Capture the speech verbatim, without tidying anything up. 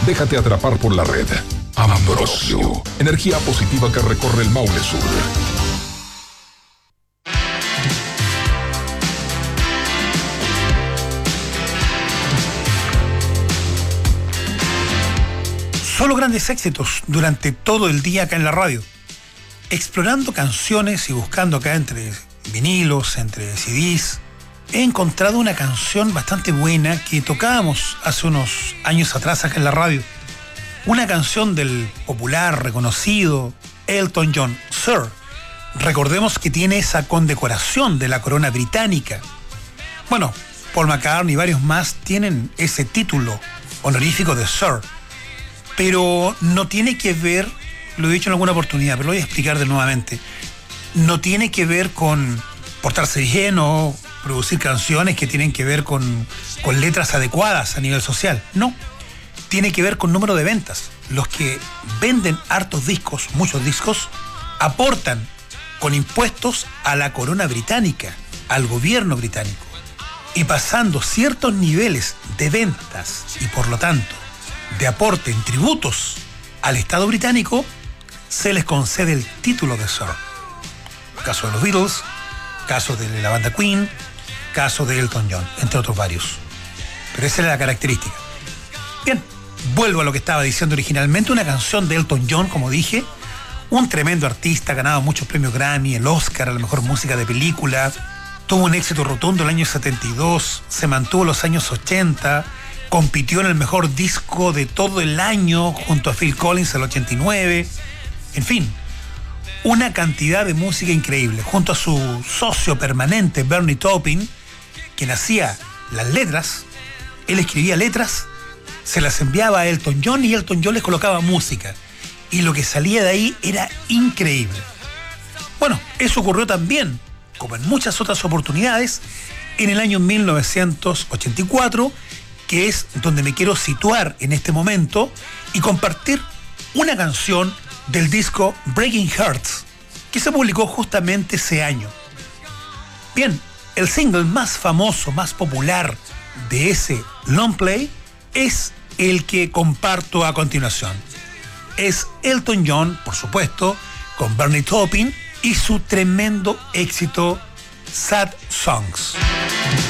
Déjate atrapar por la red. Ambrosio, energía positiva que recorre el Maule Sur. Solo grandes éxitos durante todo el día acá en la radio. Explorando canciones y buscando acá entre vinilos, entre C Ds, he encontrado una canción bastante buena que tocábamos hace unos años atrás acá en la radio. Una canción del popular, reconocido Elton John, Sir. Recordemos que tiene esa condecoración de la corona británica. Bueno, Paul McCartney y varios más tienen ese título honorífico de Sir. Pero no tiene que ver, lo he dicho en alguna oportunidad, pero lo voy a explicar de nuevamente, no tiene que ver con portarse bien o producir canciones que tienen que ver con, con letras adecuadas a nivel social. No, tiene que ver con número de ventas. Los que venden hartos discos, muchos discos, aportan con impuestos a la corona británica, al gobierno británico. Y pasando ciertos niveles de ventas y por lo tanto de aporte en tributos al Estado británico, se les concede el título de Sir. Caso de los Beatles, caso de la banda Queen, caso de Elton John, entre otros varios. Pero esa era la característica. Bien, vuelvo a lo que estaba diciendo originalmente. Una canción de Elton John, como dije, un tremendo artista, ha ganado muchos premios Grammy, el Oscar a la mejor música de película, tuvo un éxito rotundo el año setenta y dos, se mantuvo en los años ochenta, compitió en el mejor disco de todo el año junto a Phil Collins el ochenta y nueve. En fin, una cantidad de música increíble. Junto a su socio permanente Bernie Taupin, quien hacía las letras, él escribía letras, se las enviaba a Elton John y Elton John les colocaba música. Y lo que salía de ahí era increíble. Bueno, eso ocurrió también, como en muchas otras oportunidades, en el año mil novecientos ochenta y cuatro, que es donde me quiero situar en este momento y compartir una canción del disco Breaking Hearts, que se publicó justamente ese año. Bien, el single más famoso, más popular de ese long play es el que comparto a continuación. Es Elton John, por supuesto, con Bernie Taupin y su tremendo éxito Sad Songs.